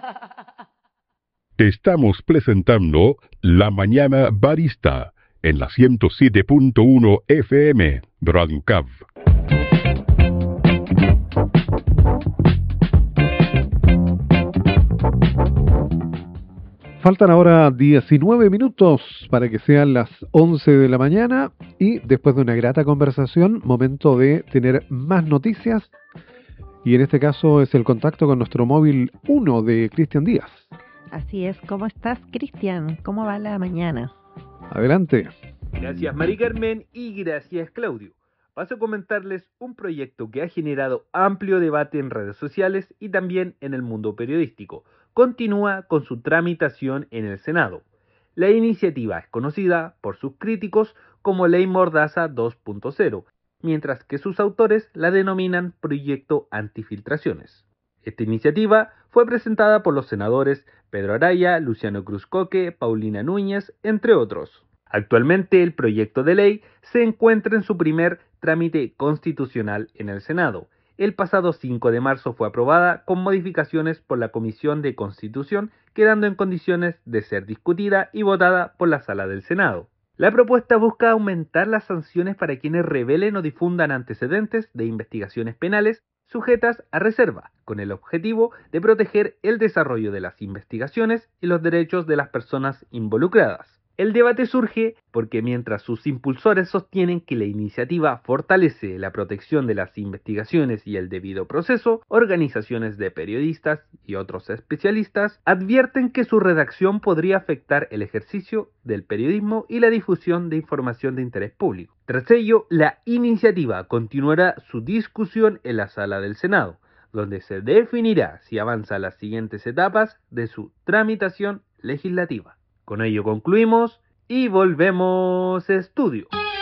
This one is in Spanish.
Estamos presentando La Mañana Barista en la 107.1 FM, Radio Cav. Faltan ahora 19 minutos para que sean las 11 de la mañana y después de una grata conversación, momento de tener más noticias y en este caso es el contacto con nuestro móvil 1 de Cristian Díaz. Así es, ¿cómo estás, Cristian? ¿Cómo va la mañana? Adelante. Gracias, Mari Carmen, y gracias, Claudio. Paso a comentarles un proyecto que ha generado amplio debate en redes sociales y también en el mundo periodístico. Continúa con su tramitación en el Senado. La iniciativa es conocida por sus críticos como Ley Mordaza 2.0, mientras que sus autores la denominan Proyecto Antifiltraciones. Esta iniciativa fue presentada por los senadores Pedro Araya, Luciano Cruzcoque, Paulina Núñez, entre otros. Actualmente el proyecto de ley se encuentra en su primer trámite constitucional en el Senado. El pasado 5 de marzo fue aprobada con modificaciones por la Comisión de Constitución, quedando en condiciones de ser discutida y votada por la Sala del Senado. La propuesta busca aumentar las sanciones para quienes revelen o difundan antecedentes de investigaciones penales sujetas a reserva, con el objetivo de proteger el desarrollo de las investigaciones y los derechos de las personas involucradas. El debate surge porque mientras sus impulsores sostienen que la iniciativa fortalece la protección de las investigaciones y el debido proceso, organizaciones de periodistas y otros especialistas advierten que su redacción podría afectar el ejercicio del periodismo y la difusión de información de interés público. Tras ello, la iniciativa continuará su discusión en la sala del Senado, donde se definirá si avanza a las siguientes etapas de su tramitación legislativa. Con ello concluimos y volvemos a estudio.